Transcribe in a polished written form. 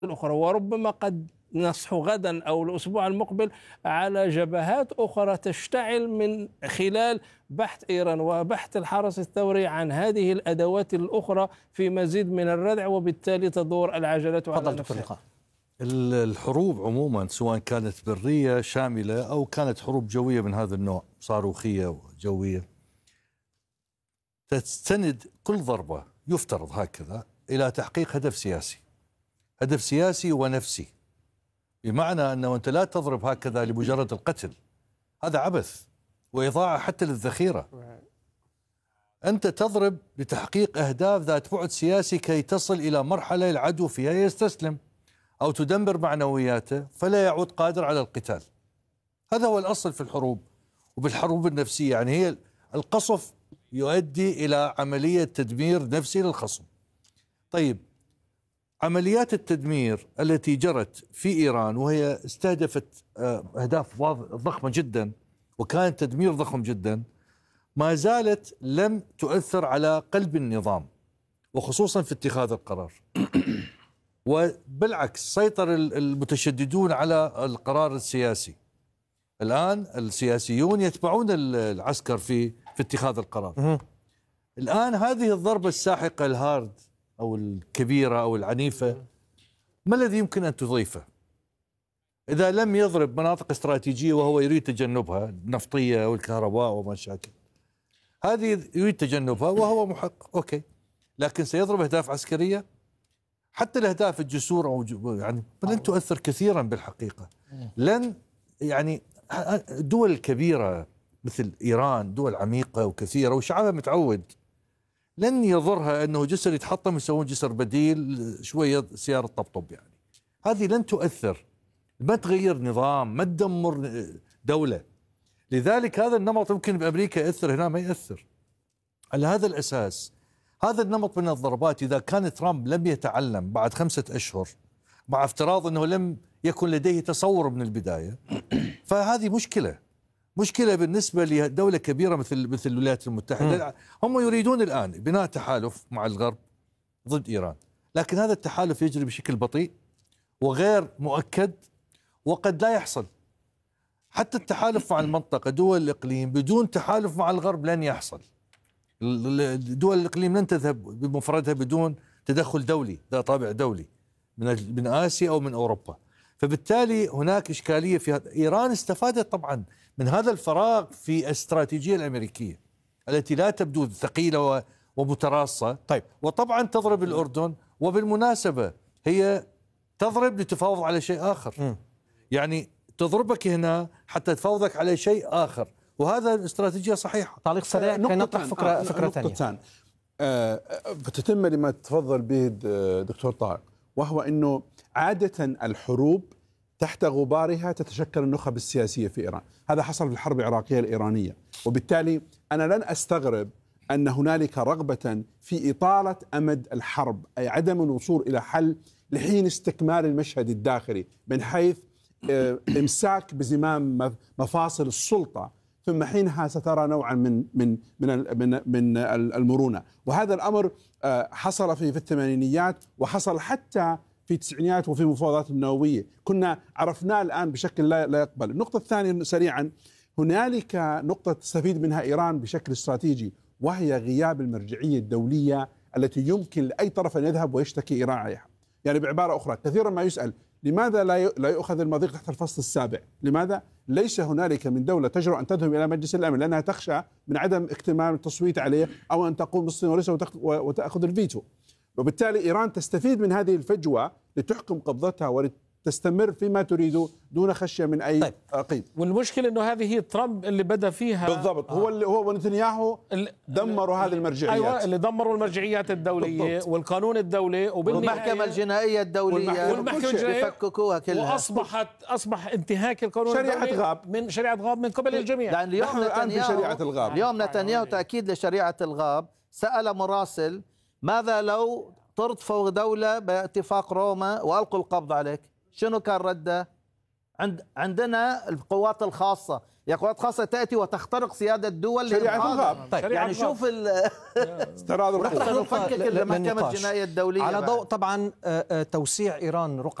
الأخرى، وربما قد نصحو غدا أو الأسبوع المقبل على جبهات أخرى تشتعل من خلال بحث إيران وبحث الحرس الثوري عن هذه الأدوات الأخرى في مزيد من الردع، وبالتالي تدور العجلة على نفسها. الحروب عموما سواء كانت برية شاملة أو كانت حروب جوية من هذا النوع، صاروخية وجوية، تستند كل ضربة يفترض هكذا إلى تحقيق هدف سياسي، هدف سياسي ونفسي. بمعنى أنه أنت لا تضرب هكذا لمجرد القتل، هذا عبث وإضاعة حتى للذخيرة. أنت تضرب لتحقيق أهداف ذات بعد سياسي كي تصل إلى مرحلة العدو فيها يستسلم أو تدمر معنوياته فلا يعود قادر على القتال. هذا هو الأصل في الحروب وبالحروب النفسية، يعني هي القصف يؤدي إلى عملية تدمير نفسي للخصم. طيب، عمليات التدمير التي جرت في إيران وهي استهدفت أهداف ضخمة جدا وكان تدمير ضخم جدا، ما زالت لم تؤثر على قلب النظام وخصوصا في اتخاذ القرار. وبالعكس سيطر المتشددون على القرار السياسي. الآن السياسيون يتبعون العسكر في اتخاذ القرار. الآن هذه الضربة الساحقة الهارد أو الكبيرة أو العنيفة، ما الذي يمكن أن تضيفه؟ إذا لم يضرب مناطق استراتيجية وهو يريد تجنبها، النفطية والكهرباء وما شاكل، هذه يريد تجنبها وهو محق، أوكي، لكن سيضرب أهداف عسكرية. حتى الأهداف الجسور أو يعني لن تؤثر كثيرا بالحقيقة. لن يعني الدول الكبيرة مثل إيران دول عميقة وكثيرة وشعبها متعود، لن يضرها أنه جسر يتحطم يسوون جسر بديل شوية سيارة طبطب، يعني هذه لن تؤثر، ما تغير نظام، ما تدمر دولة. لذلك هذا النمط يمكن بأمريكا يأثر، هنا ما يأثر. على هذا الأساس هذا النمط من الضربات إذا كان ترامب لم يتعلم بعد 5 أشهر، مع افتراض أنه لم يكن لديه تصور من البداية، فهذه مشكلة بالنسبة لدولة كبيرة مثل الولايات المتحدة. هم يريدون الآن بناء تحالف مع الغرب ضد إيران، لكن هذا التحالف يجري بشكل بطيء وغير مؤكد وقد لا يحصل. حتى التحالف مع المنطقة دول الإقليم بدون تحالف مع الغرب لن يحصل. دول الإقليم لن تذهب بمفردها بدون تدخل دولي ذا طابع دولي من آسيا أو من أوروبا. فبالتالي هناك إشكالية في هذا. إيران استفادت طبعا من هذا الفراغ في الاستراتيجية الأمريكية التي لا تبدو ثقيلة ومتراصة. طيب، وطبعا تضرب الأردن، وبالمناسبة هي تضرب لتفاوض على شيء آخر. يعني تضربك هنا حتى تفاوضك على شيء آخر، وهذا استراتيجية صحيحة. تعليق سريع كي نطرح فكرة ثانية بتتم لما تفضل به دكتور طارق، وهو أنه عادة الحروب تحت غبارها تتشكل النخب السياسية في إيران. هذا حصل في الحرب العراقية الإيرانية، وبالتالي أنا لن أستغرب أن هنالك رغبة في إطالة أمد الحرب، أي عدم الوصول إلى حل لحين استكمال المشهد الداخلي من حيث إمساك بزمام مفاصل السلطة، ثم حينها سترى نوعا من المرونة. وهذا الأمر حصل في الثمانينيات وحصل حتى في التسعينيات وفي المفاوضات النووية، كنا عرفناه الآن بشكل لا يقبل. النقطة الثانية سريعا، هنالك نقطة تستفيد منها إيران بشكل استراتيجي، وهي غياب المرجعية الدولية التي يمكن لأي طرف أن يذهب ويشتكي إيران عليها. يعني بعبارة أخرى، كثيرا ما يسأل لماذا لا يؤخذ المضيق تحت الفصل السابع؟ لماذا؟ ليس هنالك من دولة تجرؤ أن تذهب إلى مجلس الأمن لأنها تخشى من عدم اكتمال التصويت عليه، أو أن تقوم بالصين وروسيا وتأخذ الفيتو. وبالتالي إيران تستفيد من هذه الفجوة لتحكم قبضتها ولتستمر فيما تريد دون خشية من أي قيد. والمشكلة أنه هذه هي ترامب اللي بدأ فيها بالضبط. هو ونتنياهو دمروا هذه المرجعيات. أيوة، اللي دمروا المرجعيات الدولية بالضبط. والقانون الدولي والمحكمة الجنائية الدولية والمحكمة الجنائية يفككوها كلها. أصبح انتهاك القانون الدولي شريعة غاب من قبل الجميع. يعني اليوم نتنياهو تأكيد لشريعة الغاب سأل مراسل ماذا لو طرد فوق دولة باتفاق روما وألقوا القبض عليك؟ شنو كان رده؟ عندنا القوات الخاصة، يا قوات خاصة تأتي وتخترق سيادة دول شريعة الغاب. طيب يعني شوف استيراد نفكك المحكمة الجنائية الدولية على ضوء طبعا توسيع إيران رقعة